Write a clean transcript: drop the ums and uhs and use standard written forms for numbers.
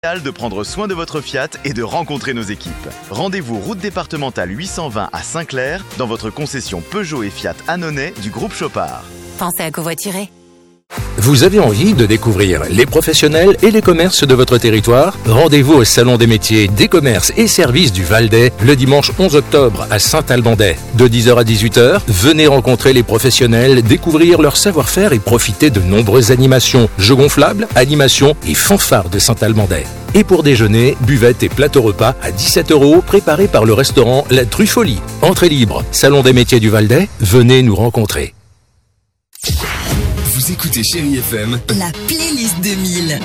De prendre soin de votre Fiat et de rencontrer nos équipes. Rendez-vous route départementale 820 à Saint-Clair dans votre concession Peugeot et Fiat Annonay du groupe Chopard. Pensez à covoiturer. Vous avez envie de découvrir les professionnels et les commerces de votre territoire? Rendez-vous au Salon des métiers, des commerces et services du Val-d'Ay le dimanche 11 octobre à Saint-Alban-d'Ay. De 10h à 18h, venez rencontrer les professionnels, découvrir leur savoir-faire et profiter de nombreuses animations, jeux gonflables, animations et fanfares de Saint-Alban-d'Ay. Et pour déjeuner, buvette et plateau repas à 17 € préparés par le restaurant La Truffolie. Entrée libre, Salon des métiers du Val-d'Ay, venez nous rencontrer. Vous écoutez Chérie FM, la playlist 2000.